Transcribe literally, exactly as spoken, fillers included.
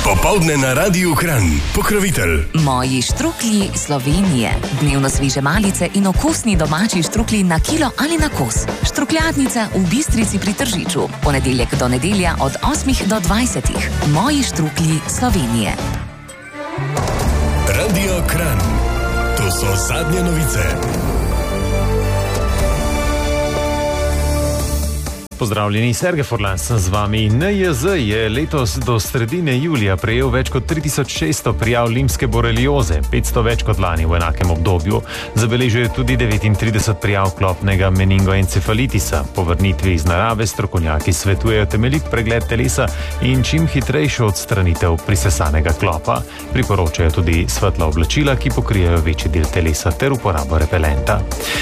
Popoldne na Radiu Kranj. Pokrovitelj Moji štruklji Slovenije. Dnevno sveže malice in okusni domači štruklji na kilo ali na kos. Štrukljadnica v Bistrici pri Tržiču. Ponedeljek do nedelja od osmih do dvajsetih. Moji štruklji Slovenije. Radio Kranj. To so zadnje novice. Pozdravljeni, Sergej Forlan sem z vami. N J Z je letos do sredine julija prejel več kot tri tisoč šeststo prijav limske borelioze, petsto več kot lani v enakem obdobju. Zabeležil je tudi devetintrideset prijav klopnega meningoencefalitisa. Po vrnitvi iz narave strokovnjaki svetujejo temeljit pregled telesa in čim hitrejšo odstranitev prisesanega klopa. Priporočajo tudi svetla oblačila, ki pokrijejo večji del telesa, ter uporabo repelenta.